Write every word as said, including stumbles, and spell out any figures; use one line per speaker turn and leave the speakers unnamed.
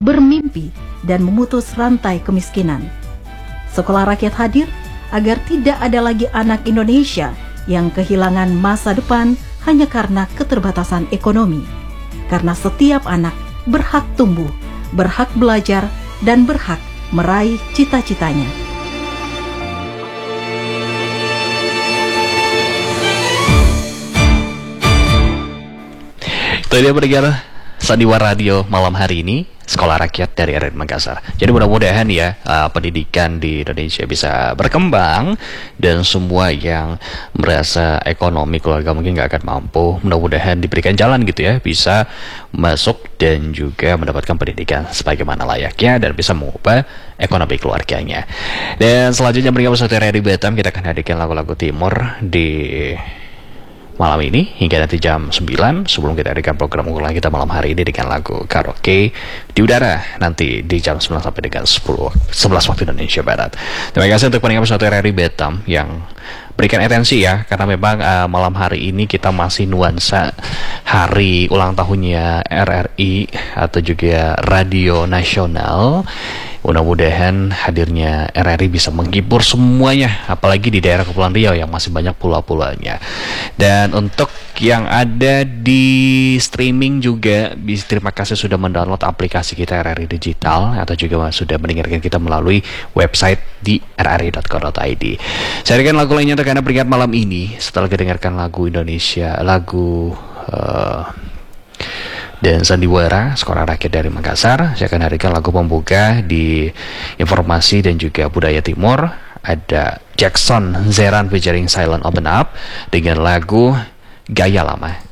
bermimpi, dan memutus rantai kemiskinan. Sekolah Rakyat hadir agar tidak ada lagi anak Indonesia yang kehilangan masa depan hanya karena keterbatasan ekonomi. Karena setiap anak berhak tumbuh, berhak belajar, dan berhak meraih cita-citanya.
Itu dia pendengar Sandiwara Radio malam hari ini, Sekolah Rakyat dari R R I Makassar. Jadi mudah-mudahan ya uh, pendidikan di Indonesia bisa berkembang, dan semua yang merasa ekonomi keluarga mungkin nggak akan mampu, mudah-mudahan diberikan jalan gitu ya, bisa masuk dan juga mendapatkan pendidikan sebagaimana layaknya dan bisa mengubah ekonomi keluarganya. Dan selanjutnya bergabung satu R R I Batam, kita akan hadirkan lagu-lagu timur di malam ini hingga nanti jam sembilan, sebelum kita hadirkan program unggulan kita malam hari ini dengan lagu karaoke di udara nanti di jam sembilan sampai dengan sepuluh sebelas waktu Indonesia Barat. Terima kasih untuk pendengar satu R R I Batam yang berikan atensi ya, karena memang uh, malam hari ini kita masih nuansa hari ulang tahunnya R R I atau juga Radio Nasional. Mudah-mudahan hadirnya R R I bisa menghibur semuanya, apalagi di daerah Kepulauan Riau yang masih banyak pulau-pulaunya. Dan untuk yang ada di streaming juga, terima kasih sudah mendownload aplikasi kita R R I Digital, atau juga sudah mendengarkan kita melalui website di r r i dot co dot i d. Saya akan lagu lainnya untuk Anda berikan malam ini setelah mendengarkan lagu Indonesia, lagu uh, dan Sandiwara Sekolah Rakyat dari Makassar. Saya akan hadirkan lagu pembuka di informasi dan juga budaya timur. Ada Jackson Zeran featuring Silent Open Up dengan lagu Gaya Lama.